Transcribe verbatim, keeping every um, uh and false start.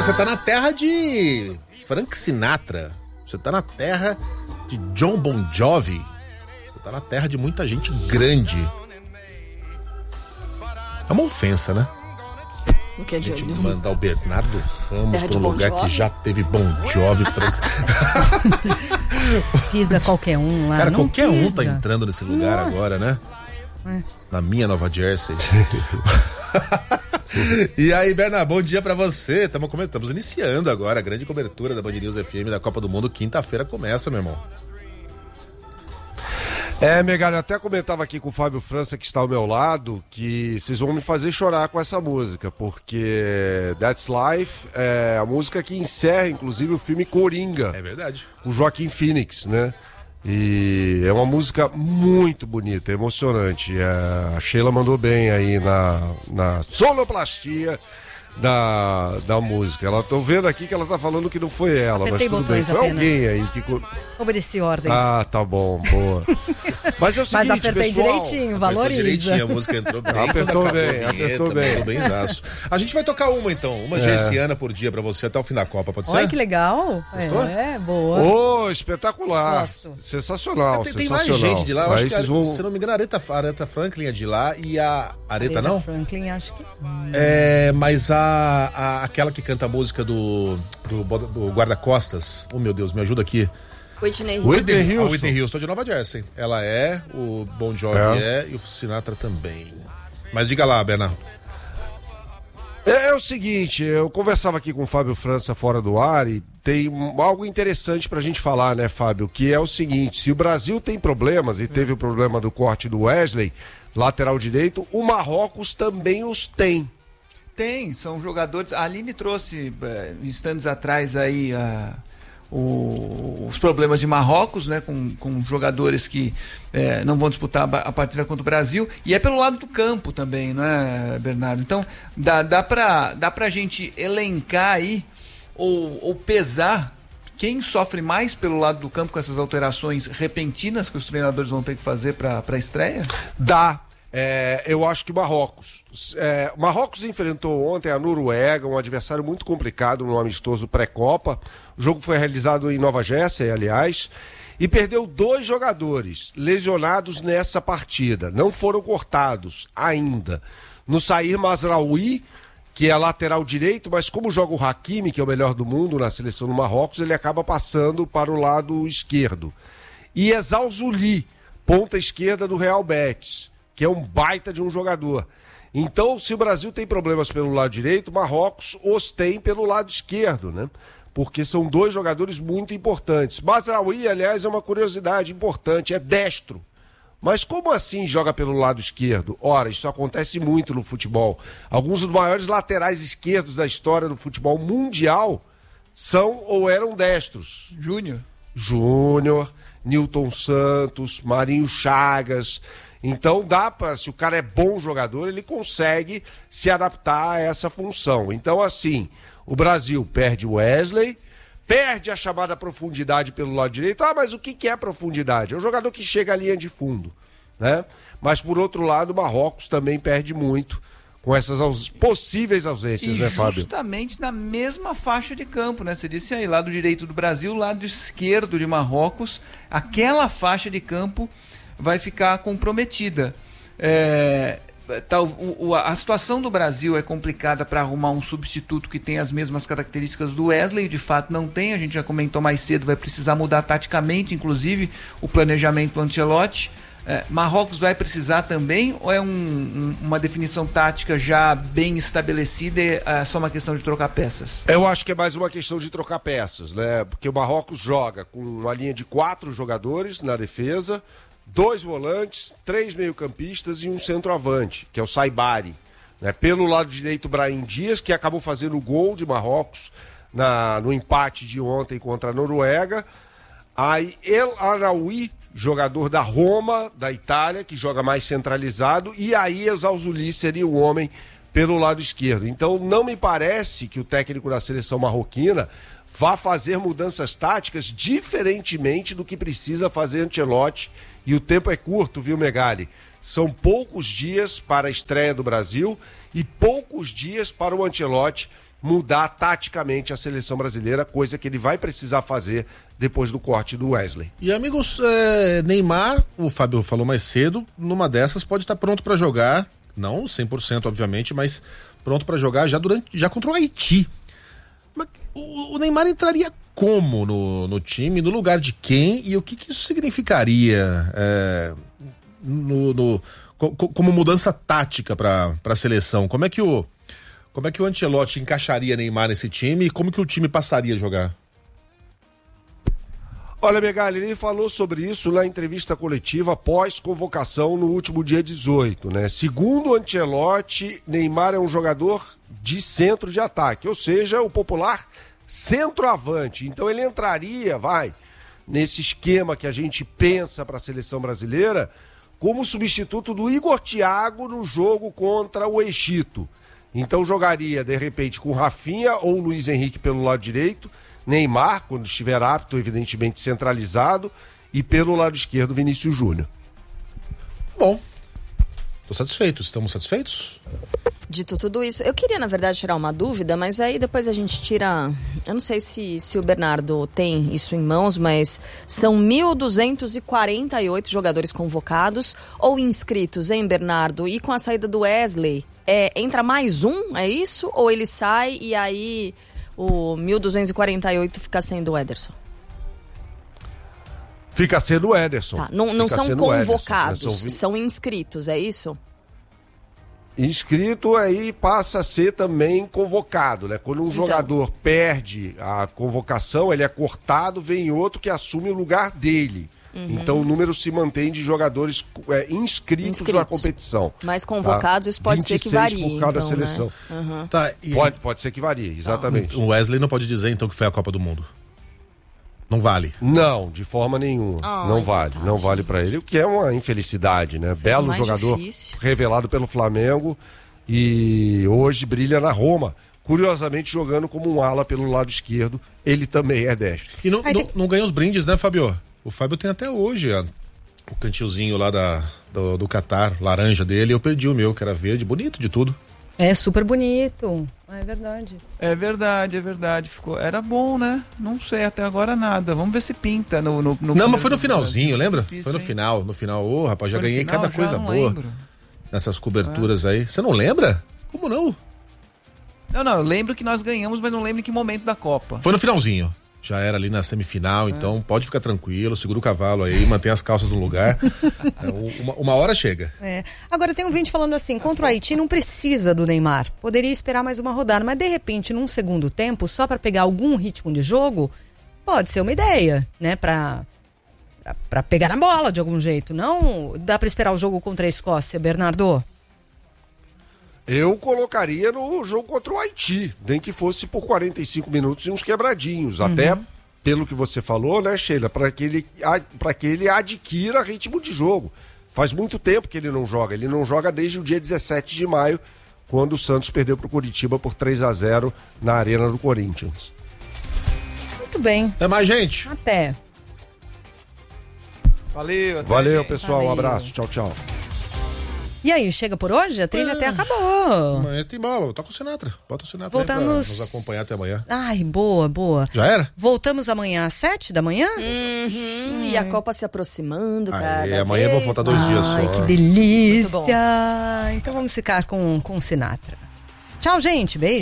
você tá na terra de Frank Sinatra. Você tá na terra de John Bon Jovi. Você tá na terra de muita gente grande. É uma ofensa, né? O que é de a gente mandar o Bernardo Ramos para um lugar bon que já teve Bon Jovi, Frank. Pisa qualquer um lá. Cara, não qualquer pisa. um tá entrando nesse lugar. Nossa. Agora, né? É. Na minha Nova Jersey. E aí, Bernardo, bom dia pra você. Tamo, Estamos iniciando agora a grande cobertura da Band News F M da Copa do Mundo. Quinta-feira começa, meu irmão. É, Megalho, eu até comentava aqui com o Fábio França, que está ao meu lado, que vocês vão me fazer chorar com essa música, porque That's Life é a música que encerra, inclusive, o filme Coringa. É verdade. Com Joaquin Phoenix, né? E é uma música muito bonita, emocionante. É, a Sheila mandou bem aí na, na sonoplastia da, da música. Ela, tô vendo aqui que ela tá falando que não foi ela, Apertei mas tudo bem. Foi apenas. alguém aí que... Obedeci ordens. Ah, tá bom, boa. Mas é o seguinte, Mas apertei pessoal, direitinho, valoriza. Apertou direitinho, a música entrou bem. Apertou bem, vinheta, apertou bem. Apertou benzaço. A gente vai tocar uma então, uma É. gerciana por dia pra você até o fim da Copa, pode ser? Olha que legal. Gostou? É, boa. Ô, oh, espetacular. Gosto. Sensacional, Tem, tem sensacional. mais gente de lá, eu acho Aí que, vocês a, vão... se não me engano, a Aretha, a Aretha Franklin é de lá e a... Aretha, Aretha não? Franklin, acho que... É, mas a, a, aquela que canta a música do, do, do guarda-costas, oh meu Deus, me ajuda aqui. Whitney Houston. Whitney A Houston. Whitney Houston de Nova Jersey. Ela é, o Bon Jovi É. é, e o Sinatra também. Mas diga lá, Bernardo. É, é o seguinte, eu conversava aqui com o Fábio França fora do ar e tem um- algo interessante pra gente falar, né, Fábio? Que é o seguinte, se o Brasil tem problemas e teve o problema do corte do Wesley, lateral direito, o Marrocos também os tem. Tem, são jogadores. A Aline trouxe eh, instantes atrás aí ah, o- os problemas de Marrocos, né, com, com jogadores que eh, não vão disputar a ba- a partida contra o Brasil, e é pelo lado do campo também, não é, Bernardo? Então dá, dá pra, dá pra gente elencar aí ou, ou pesar quem sofre mais pelo lado do campo com essas alterações repentinas que os treinadores vão ter que fazer para a estreia? Dá. É, eu acho que o Marrocos. É, o Marrocos enfrentou ontem a Noruega, um adversário muito complicado no amistoso pré-Copa. O jogo foi realizado em Nova Jersey, aliás, e perdeu dois jogadores lesionados nessa partida. Não foram cortados ainda. No Sair Mazraoui, que é lateral direito, mas como joga o Hakimi, que é o melhor do mundo na seleção do Marrocos, ele acaba passando para o lado esquerdo. E Ezal Zuli, ponta esquerda do Real Betis, que é um baita de um jogador. Então, se o Brasil tem problemas pelo lado direito, o Marrocos os tem pelo lado esquerdo, né? Porque são dois jogadores muito importantes. Mazraoui, aliás, é uma curiosidade importante, é destro. Mas como assim joga pelo lado esquerdo? Ora, isso acontece muito no futebol. Alguns dos maiores laterais esquerdos da história do futebol mundial são ou eram destros. Júnior. Júnior, Nilton Santos, Marinho Chagas. Então dá para, se o cara é bom jogador, ele consegue se adaptar a essa função. Então assim, o Brasil perde o Wesley, perde a chamada profundidade pelo lado direito. Ah, mas o que que é profundidade? É o jogador que chega à linha de fundo, né? Mas por outro lado, o Marrocos também perde muito com essas aus... possíveis ausências, E né, Fábio? justamente na mesma faixa de campo, né? Você disse aí, lado direito do Brasil, lado esquerdo de Marrocos, aquela faixa de campo vai ficar comprometida. É, tal, o, o, a situação do Brasil é complicada para arrumar um substituto que tem as mesmas características do Wesley, de fato não tem, a gente já comentou mais cedo, vai precisar mudar taticamente, inclusive, o planejamento do Ancelotti. É, Marrocos vai precisar também, ou é um, um, uma definição tática já bem estabelecida e é só uma questão de trocar peças? Eu acho que é mais uma questão de trocar peças, né? Porque o Marrocos joga com uma linha de quatro jogadores na defesa, dois volantes, três meio-campistas e um centroavante, que é o Saibari. Né? Pelo lado direito, o Brahim Dias, que acabou fazendo o gol de Marrocos na, no empate de ontem contra a Noruega. Aí El Araoui, jogador da Roma, da Itália, que joga mais centralizado, e aí Ezal Zuli seria o homem pelo lado esquerdo. Então não me parece que o técnico da seleção marroquina vá fazer mudanças táticas diferentemente do que precisa fazer Ancelotti. E o tempo é curto, viu, Megali? São poucos dias para a estreia do Brasil e poucos dias para o Ancelotti mudar taticamente a seleção brasileira, coisa que ele vai precisar fazer depois do corte do Wesley. E amigos, é, Neymar, o Fábio falou mais cedo, numa dessas pode estar pronto para jogar, não cem por cento obviamente, mas pronto para jogar já durante já contra o Haiti. Mas o, o Neymar entraria como no, no time, no lugar de quem e o que, que isso significaria é, no, no, co, como mudança tática para a seleção? Como é que o Como é que o Ancelotti encaixaria Neymar nesse time e como que o time passaria a jogar? Olha, Megali, ele falou sobre isso na entrevista coletiva pós-convocação no último dia dezoito, né? Segundo o Ancelotti, Neymar é um jogador de centro de ataque, ou seja, o popular centroavante. Então ele entraria, vai, nesse esquema que a gente pensa para a seleção brasileira, como substituto do Igor Thiago no jogo contra o Egito. Então jogaria, de repente, com Rafinha ou Luiz Henrique pelo lado direito, Neymar, quando estiver apto, evidentemente centralizado, e pelo lado esquerdo, Vinícius Júnior. Bom, tô satisfeito. Estamos satisfeitos? Dito tudo isso, eu queria, na verdade, tirar uma dúvida, mas aí depois a gente tira... Eu não sei se, se o Bernardo tem isso em mãos, mas são mil duzentos e quarenta e oito jogadores convocados ou inscritos, hein, Bernardo? E com a saída do Wesley, é, entra mais um, é isso? Ou ele sai e aí o mil duzentos e quarenta e oito fica sendo o Ederson? Fica sendo o Ederson. Tá, não não são convocados, Ederson, né? são... são inscritos, é isso? Inscrito aí passa a ser também convocado, né? Quando um então... jogador perde a convocação, ele é cortado, vem outro que assume o lugar dele. Uhum. Então o número se mantém de jogadores é, inscritos, inscritos na competição. Mas convocados, tá? Isso pode ser que varie. Por cada então, seleção. Né? Uhum. Tá, e... pode, pode ser que varie, exatamente. O Wesley não pode dizer então que foi a Copa do Mundo. Não vale. Não, de forma nenhuma. Oh, não vale. Não gente. vale pra ele, o que é uma infelicidade, né? Fez Belo jogador difícil. revelado pelo Flamengo e hoje brilha na Roma. Curiosamente jogando como um ala pelo lado esquerdo, ele também é destro. E não, Ai, não, tem... não ganha os brindes, né, Fábio? O Fábio tem até hoje ó, o cantilzinho lá da, do, do Catar, laranja dele. Eu perdi o meu, que era verde, bonito de tudo. É super bonito. É verdade. É verdade, é verdade. Ficou... Era bom, né? Não sei, até agora nada. Vamos ver se pinta no. no, no não, mas foi no finalzinho, lembra? Difícil, foi no hein? final. No final, ô, oh, rapaz, já foi ganhei final, cada coisa boa lembro. nessas coberturas ah. aí. Você não lembra? Como não? Não, não, eu lembro que nós ganhamos, mas não lembro em que momento da Copa. Foi no finalzinho. Já era ali na semifinal, é. Então pode ficar tranquilo, segura o cavalo aí, mantém as calças no lugar. é, uma, uma hora chega. É. Agora tem um vídeo falando assim, contra o Haiti não precisa do Neymar. Poderia esperar mais uma rodada, mas de repente, num segundo tempo, só para pegar algum ritmo de jogo, pode ser uma ideia, né? Pra, pra, pra pegar na bola de algum jeito. Não dá para esperar o jogo contra a Escócia, Bernardo? Eu colocaria no jogo contra o Haiti, nem que fosse por quarenta e cinco minutos e uns quebradinhos. Uhum. Até pelo que você falou, né, Sheila? Para que ele, para que ele adquira ritmo de jogo. Faz muito tempo que ele não joga. Ele não joga desde o dia dezessete de maio, quando o Santos perdeu para o Curitiba por três a zero na Arena do Corinthians. Muito bem. Até mais, gente. Até. Valeu, até Valeu, gente. pessoal. Valeu. Um abraço. Tchau, tchau. E aí, chega por hoje? A trilha é, até acabou. Amanhã tem mal, toca o Sinatra. Bota o Sinatra Voltamos... aí pra nos acompanhar até amanhã. Ai, boa, boa. Já era? Voltamos amanhã às sete da manhã? Uhum. Hum. E a Copa se aproximando, cara. Aí, amanhã vou voltar dois dias só. Ai, que delícia. Então vamos ficar com, com o Sinatra. Tchau, gente. Beijo.